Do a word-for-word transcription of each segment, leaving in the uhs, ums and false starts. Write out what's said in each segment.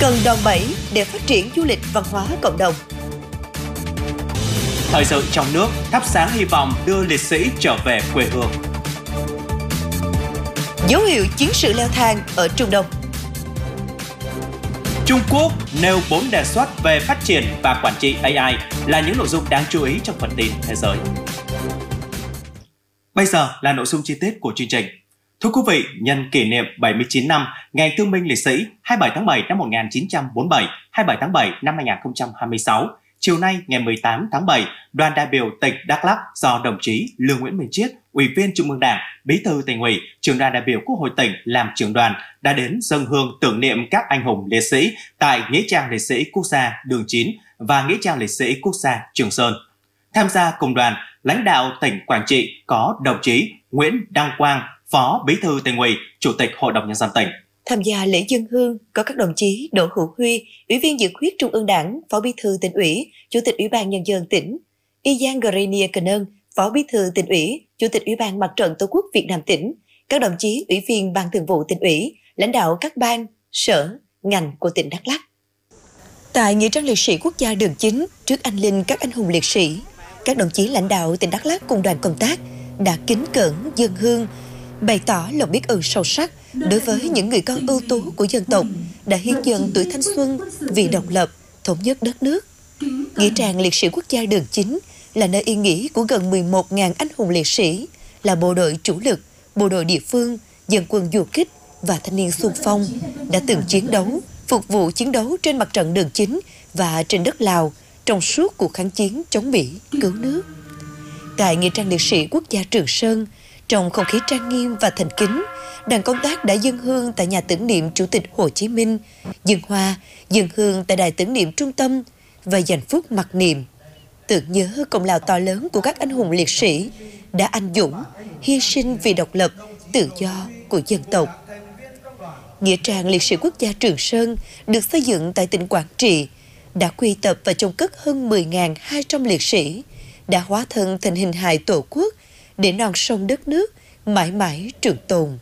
cần đòn bẩy để phát triển du lịch văn hóa cộng đồng. Thời sự trong nước thắp sáng hy vọng đưa liệt sĩ trở về quê hương. Dấu hiệu chiến sự leo thang ở Trung Đông. Trung Quốc nêu bốn đề xuất về phát triển và quản trị a i là những nội dung đáng chú ý trong phần tin thế giới. Bây giờ là nội dung chi tiết của chương trình. Thưa quý vị, nhân kỷ niệm bảy mươi chín năm Ngày Thương binh Liệt sĩ hai mươi bảy tháng bảy năm một nghìn chín trăm bốn mươi bảy, hai mươi bảy tháng bảy năm hai nghìn không trăm hai mươi sáu, chiều nay ngày mười tám tháng bảy, đoàn đại biểu tỉnh Đắk Lắk do đồng chí Lương Nguyễn Minh Chiết, Ủy viên Trung ương Đảng, Bí thư Tỉnh ủy, Trưởng đoàn đại biểu Quốc hội tỉnh làm trưởng đoàn đã đến dâng hương tưởng niệm các anh hùng liệt sĩ tại nghĩa trang liệt sĩ quốc gia Đường chín và nghĩa trang liệt sĩ quốc gia Trường Sơn. Tham gia cùng đoàn, lãnh đạo tỉnh Quảng Trị có đồng chí Nguyễn Đăng Quang, Phó Bí thư Tỉnh ủy, Chủ tịch Hội đồng Nhân dân tỉnh. Tham gia lễ dâng hương có các đồng chí Đỗ Hữu Huy, Ủy viên Dự khuyết Trung ương Đảng, Phó Bí thư Tỉnh ủy, Chủ tịch Ủy ban Nhân dân tỉnh; Iyan Grenier Cơn, Phó Bí thư Tỉnh ủy, Chủ tịch Ủy ban Mặt trận Tổ quốc Việt Nam tỉnh; các đồng chí Ủy viên Ban Thường vụ Tỉnh ủy, lãnh đạo các ban, sở, ngành của tỉnh Đắk Lắk. Tại nghĩa trang liệt sĩ quốc gia Đường chín, trước anh linh các anh hùng liệt sĩ, các đồng chí lãnh đạo tỉnh Đắk Lắk cùng đoàn công tác đã kính cẩn dâng hương, bày tỏ lòng biết ơn sâu sắc đối với những người con ưu tú của dân tộc đã hiến dâng tuổi thanh xuân vì độc lập, thống nhất đất nước. Nghĩa trang liệt sĩ quốc gia Đường chín là nơi yên nghỉ của gần mười một nghìn anh hùng liệt sĩ, là bộ đội chủ lực, bộ đội địa phương, dân quân du kích và thanh niên xung phong đã từng chiến đấu, phục vụ chiến đấu trên mặt trận Đường chín và trên đất Lào trong suốt cuộc kháng chiến chống Mỹ cứu nước. Tại nghĩa trang liệt sĩ quốc gia Trường Sơn, trong không khí trang nghiêm và thành kính, đoàn công tác đã dâng hương tại nhà tưởng niệm Chủ tịch Hồ Chí Minh, dâng hoa, dâng hương tại đài tưởng niệm trung tâm và dành phút mặc niệm, tưởng nhớ công lao to lớn của các anh hùng liệt sĩ đã anh dũng, hy sinh vì độc lập, tự do của dân tộc. Nghĩa trang liệt sĩ quốc gia Trường Sơn được xây dựng tại tỉnh Quảng Trị, đã quy tập và chôn cất hơn mười nghìn hai trăm liệt sĩ, đã hóa thân thành hình hài Tổ quốc để non sông đất nước mãi mãi trường tồn.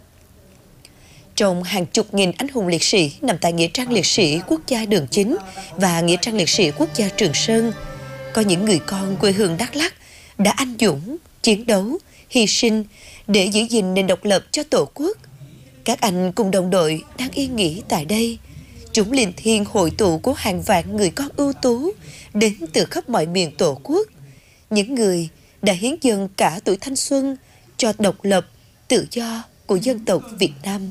Trong hàng chục nghìn anh hùng liệt sĩ nằm tại nghĩa trang liệt sĩ quốc gia Đường chín và nghĩa trang liệt sĩ quốc gia Trường Sơn, có những người con quê hương Đắk Lắk đã anh dũng, chiến đấu, hy sinh để giữ gìn nền độc lập cho Tổ quốc. Các anh cùng đồng đội đang yên nghỉ tại đây. Chúng linh thiêng hội tụ của hàng vạn người con ưu tú đến từ khắp mọi miền Tổ quốc. Những người đã hiến dâng cả tuổi thanh xuân cho độc lập, tự do của dân tộc Việt Nam.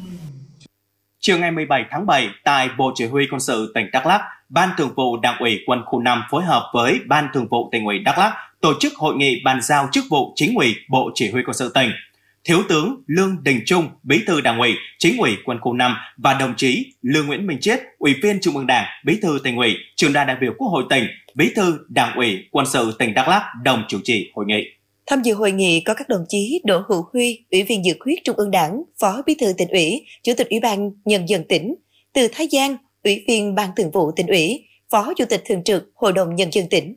Chiều ngày mười bảy tháng bảy, tại Bộ Chỉ huy Quân sự tỉnh Đắk Lắk, Ban Thường vụ Đảng ủy Quân khu năm phối hợp với Ban Thường vụ Tỉnh ủy Đắk Lắk tổ chức hội nghị bàn giao chức vụ Chính ủy Bộ Chỉ huy Quân sự tỉnh. Thiếu tướng Lương Đình Trung, Bí thư Đảng ủy, Chính ủy Quân khu năm và đồng chí Lương Nguyễn Minh Chiết, Ủy viên Trung ương Đảng, Bí thư Tỉnh ủy, Trưởng đoàn đại biểu Quốc hội tỉnh, Bí thư Đảng ủy Quân sự tỉnh Đắk Lắk đồng chủ trì hội nghị. Tham dự hội nghị có các đồng chí Đỗ Hữu Huy, Ủy viên Dự khuyết Trung ương Đảng, Phó Bí thư Tỉnh ủy, Chủ tịch Ủy ban Nhân dân tỉnh; Từ Thái Giang, Ủy viên Ban Thường vụ Tỉnh ủy, Phó Chủ tịch Thường trực Hội đồng Nhân dân tỉnh.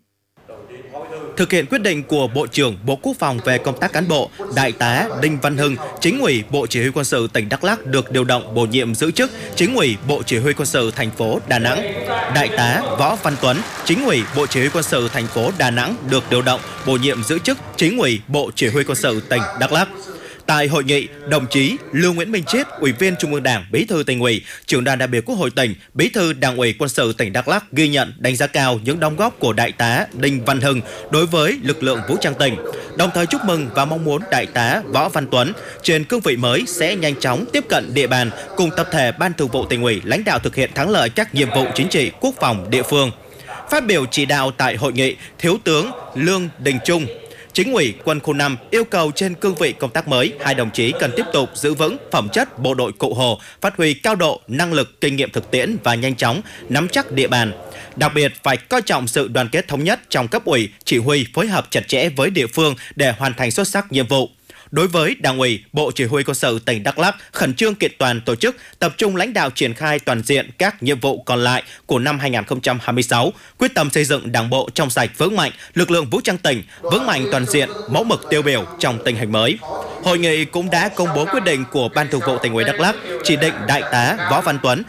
Thực hiện quyết định của Bộ trưởng Bộ Quốc phòng về công tác cán bộ, Đại tá Đinh Văn Hưng, Chính ủy Bộ Chỉ huy Quân sự tỉnh Đắk Lắk được điều động bổ nhiệm giữ chức Chính ủy Bộ Chỉ huy Quân sự thành phố Đà Nẵng. Đại tá Võ Văn Tuấn, Chính ủy Bộ Chỉ huy Quân sự thành phố Đà Nẵng được điều động bổ nhiệm giữ chức Chính ủy Bộ Chỉ huy Quân sự tỉnh Đắk Lắk. Tại hội nghị, đồng chí Lương Nguyễn Minh Chiết, Ủy viên Trung ương Đảng, Bí thư Tỉnh ủy, Trưởng đoàn đại biểu Quốc hội tỉnh, Bí thư Đảng ủy Quân sự tỉnh Đắk Lắk ghi nhận, đánh giá cao những đóng góp của Đại tá Đinh Văn Hưng đối với lực lượng vũ trang tỉnh, đồng thời chúc mừng và mong muốn Đại tá Võ Văn Tuấn trên cương vị mới sẽ nhanh chóng tiếp cận địa bàn cùng tập thể Ban Thường vụ Tỉnh ủy lãnh đạo thực hiện thắng lợi các nhiệm vụ chính trị, quốc phòng địa phương. Phát biểu chỉ đạo tại hội nghị, Thiếu tướng Lương Đình Trung, Chính ủy Quân khu năm yêu cầu trên cương vị công tác mới, hai đồng chí cần tiếp tục giữ vững phẩm chất bộ đội Cụ Hồ, phát huy cao độ năng lực, kinh nghiệm thực tiễn và nhanh chóng nắm chắc địa bàn. Đặc biệt phải coi trọng sự đoàn kết thống nhất trong cấp ủy, chỉ huy, phối hợp chặt chẽ với địa phương để hoàn thành xuất sắc nhiệm vụ. Đối với Đảng ủy, Bộ Chỉ huy Quân sự tỉnh Đắk Lắk khẩn trương kiện toàn tổ chức, tập trung lãnh đạo triển khai toàn diện các nhiệm vụ còn lại của năm hai nghìn không trăm hai mươi sáu, quyết tâm xây dựng Đảng bộ trong sạch vững mạnh, lực lượng vũ trang tỉnh vững mạnh toàn diện, mẫu mực tiêu biểu trong tình hình mới. Hội nghị cũng đã công bố quyết định của Ban Thường vụ Tỉnh ủy Đắk Lắk chỉ định Đại tá Võ Văn Tuấn